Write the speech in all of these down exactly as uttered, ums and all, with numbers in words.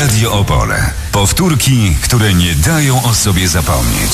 Radio Opole. Powtórki, które nie dają o sobie zapomnieć.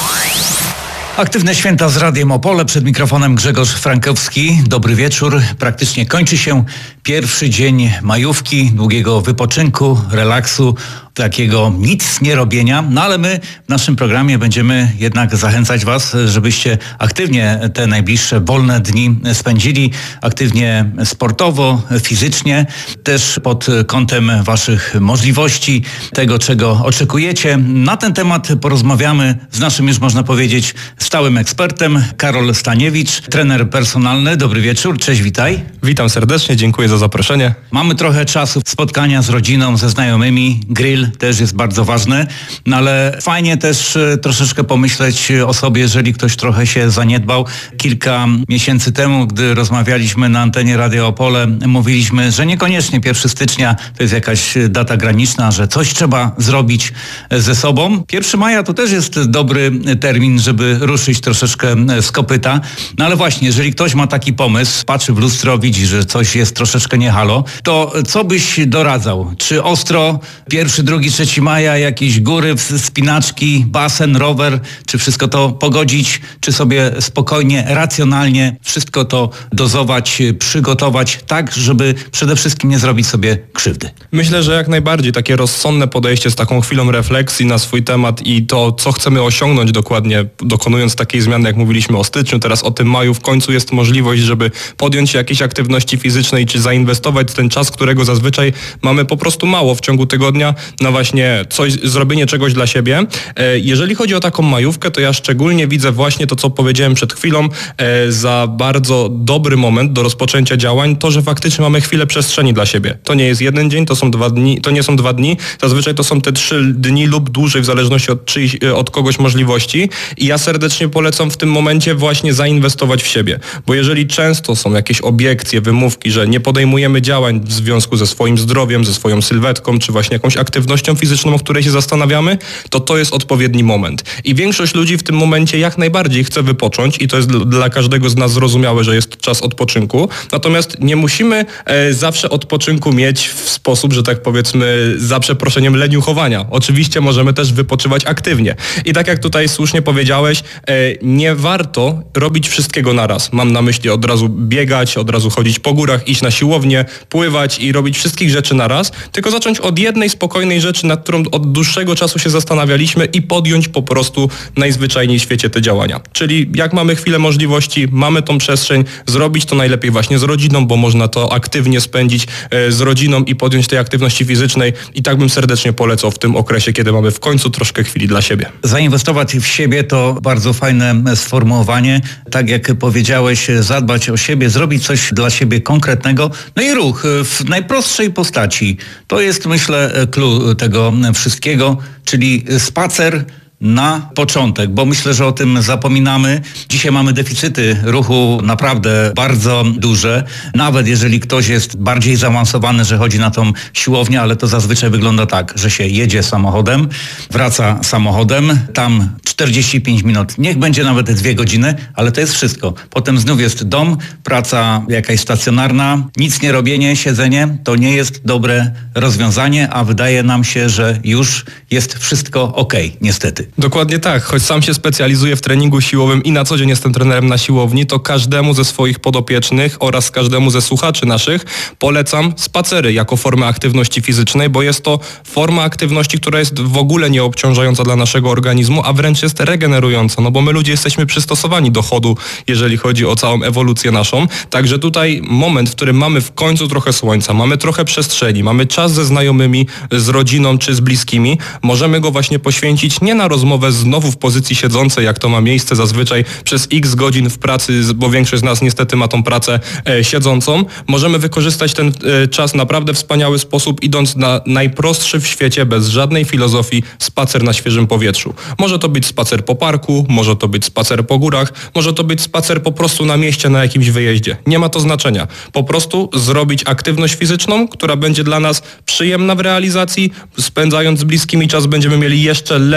Aktywne święta z Radiem Opole. Przed mikrofonem Grzegorz Frankowski. Dobry wieczór. Praktycznie kończy się pierwszy dzień majówki, długiego wypoczynku, relaksu, takiego nic nie robienia. No ale my w naszym programie będziemy jednak zachęcać Was, żebyście aktywnie te najbliższe wolne dni spędzili. Aktywnie sportowo, fizycznie, też pod kątem Waszych możliwości, tego czego oczekujecie. Na ten temat porozmawiamy z naszym, już można powiedzieć, stałym ekspertem, Karol Staniewicz, trener personalny. Dobry wieczór, cześć, witaj. Witam serdecznie, dziękuję za zaproszenie. Mamy trochę czasu spotkania z rodziną, ze znajomymi, grill też jest bardzo ważny, no ale fajnie też e, troszeczkę pomyśleć o sobie, jeżeli ktoś trochę się zaniedbał. Kilka miesięcy temu, gdy rozmawialiśmy na antenie Radia Opole, mówiliśmy, że niekoniecznie pierwszego stycznia to jest jakaś data graniczna, że coś trzeba zrobić ze sobą. pierwszego maja to też jest dobry termin, żeby ruszyć troszeczkę z kopyta. No ale właśnie, jeżeli ktoś ma taki pomysł, patrzy w lustro, widzi, że coś jest troszeczkę nie halo, to co byś doradzał? Czy ostro pierwszy, drugi, trzeci maja, jakieś góry, wspinaczki, basen, rower, czy wszystko to pogodzić, czy sobie spokojnie, racjonalnie wszystko to dozować, przygotować tak, żeby przede wszystkim nie zrobić sobie krzywdy? Myślę, że jak najbardziej takie rozsądne podejście z taką chwilą refleksji na swój temat i to, co chcemy osiągnąć dokładnie, dokonując takiej zmiany, jak mówiliśmy o styczniu, teraz o tym maju, w końcu jest możliwość, żeby podjąć się jakiejś aktywności fizycznej, czy zainwestować ten czas, którego zazwyczaj mamy po prostu mało w ciągu tygodnia, na właśnie coś, zrobienie czegoś dla siebie. Jeżeli chodzi o taką majówkę, to ja szczególnie widzę właśnie to, co powiedziałem przed chwilą, za bardzo dobry moment do rozpoczęcia działań, to, że faktycznie mamy chwilę przestrzeni dla siebie. To nie jest jeden dzień, to są dwa dni, to nie są dwa dni, zazwyczaj to są te trzy dni lub dłużej, w zależności od czyjś, od kogoś możliwości. I ja serdecznie polecam w tym momencie właśnie zainwestować w siebie, bo jeżeli często są jakieś obiekcje, wymówki, że nie podejmujemy działań w związku ze swoim zdrowiem, ze swoją sylwetką, czy właśnie jakąś aktywnością fizyczną, o której się zastanawiamy, to to jest odpowiedni moment. I większość ludzi w tym momencie jak najbardziej chce wypocząć i to jest dla każdego z nas zrozumiałe, że jest czas odpoczynku. Natomiast nie musimy e, zawsze odpoczynku mieć w sposób, że tak powiedzmy, za przeproszeniem leniuchowania. Oczywiście możemy też wypoczywać aktywnie. I tak jak tutaj słusznie powiedziałeś, e, nie warto robić wszystkiego naraz. Mam na myśli od razu biegać, od razu chodzić po górach, iść na siłownię, pływać i robić wszystkich rzeczy naraz, tylko zacząć od jednej spokojnej rzeczy, nad którą od dłuższego czasu się zastanawialiśmy i podjąć po prostu najzwyczajniej w świecie te działania. Czyli jak mamy chwilę możliwości, mamy tą przestrzeń, zrobić to najlepiej właśnie z rodziną, bo można to aktywnie spędzić e, z rodziną i podjąć tej aktywności fizycznej i tak bym serdecznie polecał w tym okresie, kiedy mamy w końcu troszkę chwili dla siebie. Zainwestować w siebie to bardzo fajne sformułowanie. Tak jak powiedziałeś, zadbać o siebie, zrobić coś dla siebie konkretnego. No i ruch w najprostszej postaci. To jest, myślę, clue tego wszystkiego, czyli spacer na początek, bo myślę, że o tym zapominamy. Dzisiaj mamy deficyty ruchu naprawdę bardzo duże. Nawet jeżeli ktoś jest bardziej zaawansowany, że chodzi na tą siłownię, ale to zazwyczaj wygląda tak, że się jedzie samochodem, wraca samochodem, tam czterdzieści pięć minut, niech będzie nawet dwie godziny, ale to jest wszystko. Potem znów jest dom, praca jakaś stacjonarna, nic nie robienie, siedzenie, to nie jest dobre rozwiązanie, a wydaje nam się, że już jest wszystko okej, niestety. Dokładnie tak, choć sam się specjalizuję w treningu siłowym i na co dzień jestem trenerem na siłowni, to każdemu ze swoich podopiecznych oraz każdemu ze słuchaczy naszych polecam spacery jako formę aktywności fizycznej, bo jest to forma aktywności, która jest w ogóle nieobciążająca dla naszego organizmu, a wręcz jest regenerująca, no bo my ludzie jesteśmy przystosowani do chodu, jeżeli chodzi o całą ewolucję naszą. Także tutaj moment, w którym mamy w końcu trochę słońca, mamy trochę przestrzeni, mamy czas ze znajomymi, z rodziną czy z bliskimi, możemy go właśnie poświęcić nie na rozmowę znowu w pozycji siedzącej, jak to ma miejsce zazwyczaj przez x godzin w pracy, bo większość z nas niestety ma tą pracę e, siedzącą. Możemy wykorzystać ten e, czas naprawdę w wspaniały sposób, idąc na najprostszy w świecie, bez żadnej filozofii, spacer na świeżym powietrzu. Może to być spacer po parku, może to być spacer po górach, może to być spacer po prostu na mieście, na jakimś wyjeździe. Nie ma to znaczenia. Po prostu zrobić aktywność fizyczną, która będzie dla nas przyjemna w realizacji. Spędzając z bliskimi czas będziemy mieli jeszcze lepsze efekty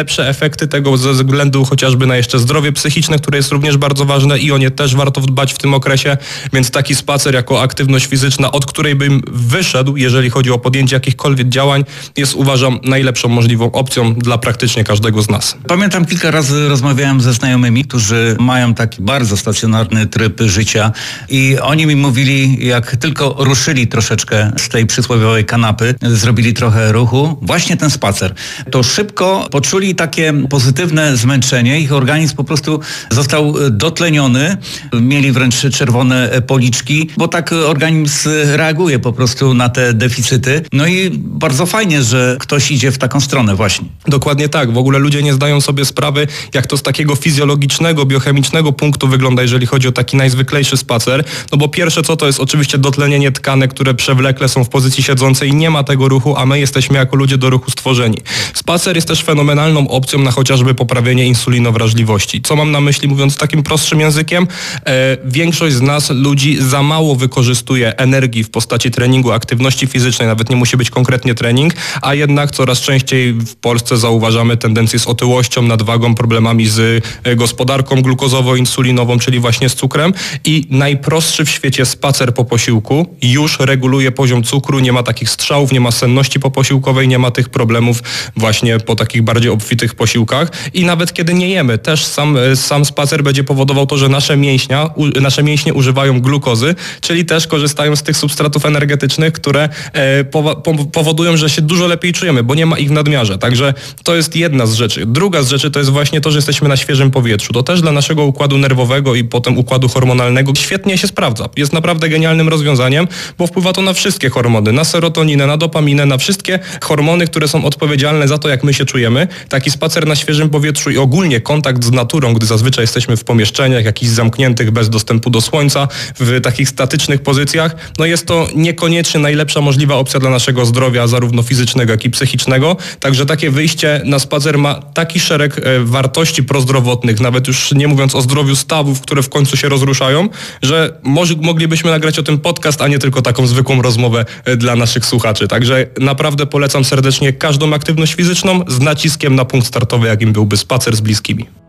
efekty tego ze względu chociażby na jeszcze zdrowie psychiczne, które jest również bardzo ważne i o nie też warto dbać w tym okresie, więc taki spacer jako aktywność fizyczna, od której bym wyszedł, jeżeli chodzi o podjęcie jakichkolwiek działań, jest uważam najlepszą możliwą opcją dla praktycznie każdego z nas. Pamiętam, kilka razy rozmawiałem ze znajomymi, którzy mają taki bardzo stacjonarny tryb życia i oni mi mówili, jak tylko ruszyli troszeczkę z tej przysłowiowej kanapy, zrobili trochę ruchu, właśnie ten spacer, to szybko poczuli takie pozytywne zmęczenie, ich organizm po prostu został dotleniony, mieli wręcz czerwone policzki, bo tak organizm reaguje po prostu na te deficyty. No i bardzo fajnie, że ktoś idzie w taką stronę właśnie. Dokładnie tak. W ogóle ludzie nie zdają sobie sprawy, jak to z takiego fizjologicznego, biochemicznego punktu wygląda, jeżeli chodzi o taki najzwyklejszy spacer. No bo pierwsze co to jest oczywiście dotlenienie tkanek, które przewlekle są w pozycji siedzącej i nie ma tego ruchu, a my jesteśmy jako ludzie do ruchu stworzeni. Spacer jest też fenomenalną opcją na chociażby poprawienie insulinowrażliwości. Co mam na myśli, mówiąc takim prostszym językiem? E, większość z nas, ludzi, za mało wykorzystuje energii w postaci treningu, aktywności fizycznej, nawet nie musi być konkretnie trening, a jednak coraz częściej w Polsce zauważamy tendencję z otyłością, nadwagą, problemami z gospodarką glukozowo-insulinową, czyli właśnie z cukrem i najprostszy w świecie spacer po posiłku już reguluje poziom cukru, nie ma takich strzałów, nie ma senności poposiłkowej, nie ma tych problemów właśnie po takich bardziej obfitych posiłkach i nawet kiedy nie jemy, też sam, sam spacer będzie powodował to, że nasze mięśnia, u, nasze mięśnie używają glukozy, czyli też korzystają z tych substratów energetycznych, które e, po, po, powodują, że się dużo lepiej czujemy, bo nie ma ich w nadmiarze. Także to jest jedna z rzeczy. Druga z rzeczy to jest właśnie to, że jesteśmy na świeżym powietrzu. To też dla naszego układu nerwowego i potem układu hormonalnego świetnie się sprawdza. Jest naprawdę genialnym rozwiązaniem, bo wpływa to na wszystkie hormony, na serotoninę, na dopaminę, na wszystkie hormony, które są odpowiedzialne za to, jak my się czujemy. Taki spacer na świeżym powietrzu i ogólnie kontakt z naturą, gdy zazwyczaj jesteśmy w pomieszczeniach jakichś zamkniętych, bez dostępu do słońca, w takich statycznych pozycjach, no jest to niekoniecznie najlepsza możliwa opcja dla naszego zdrowia, zarówno fizycznego, jak i psychicznego. Także takie wyjście na spacer ma taki szereg e, wartości prozdrowotnych, nawet już nie mówiąc o zdrowiu stawów, które w końcu się rozruszają, że może, moglibyśmy nagrać o tym podcast, a nie tylko taką zwykłą rozmowę e, dla naszych słuchaczy. Także naprawdę polecam serdecznie każdą aktywność fizyczną z naciskiem na punkt startowy, jakim byłby spacer z bliskimi.